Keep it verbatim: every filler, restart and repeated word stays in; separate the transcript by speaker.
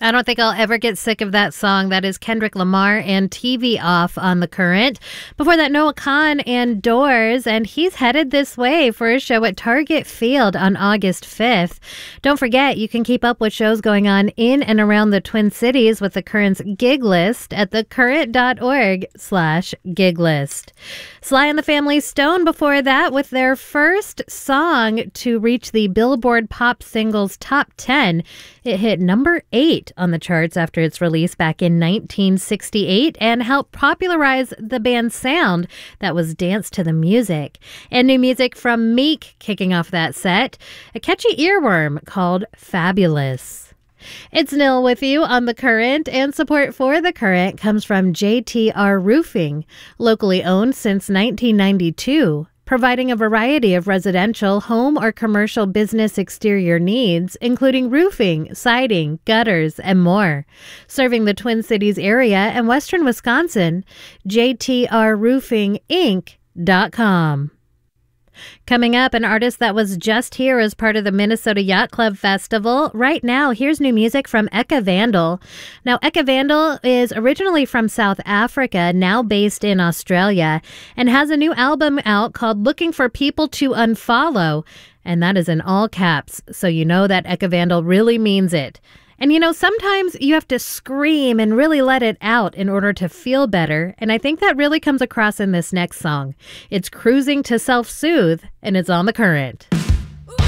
Speaker 1: I don't think I'll ever get sick of that song. That is Kendrick Lamar and T V Off on The Current. Before that, Noah Kahan and Doors, and he's headed this way for a show at Target Field on August fifth. Don't forget, you can keep up with shows going on in and around the Twin Cities with The Current's gig list at thecurrent.org slash gig list. Sly and the Family Stone before that with their first song to reach the Billboard Pop Singles Top ten. It hit number eight on the charts after its release back in nineteen sixty-eight and helped popularize the band's sound that was dance to the music. And new music from Meek kicking off that set, a catchy earworm called Fabulous. It's Nil with you on The Current, and support for The Current comes from J T R Roofing, locally owned since nineteen ninety-two. Providing a variety of residential, home, or commercial business exterior needs, including roofing, siding, gutters, and more. Serving the Twin Cities area and western Wisconsin, J T R roofing inc dot com. Coming up, an artist that was just here as part of the Minnesota Yacht Club Festival. Right now, here's new music from Eka Vandal. Now, Eka Vandal is originally from South Africa, now based in Australia, and has a new album out called Looking for People to Unfollow. And that is in all caps, so you know that Eka Vandal really means it. And you know, sometimes you have to scream and really let it out in order to feel better, and I think that really comes across in this next song. It's Cruising to Self-Soothe, and it's on The Current.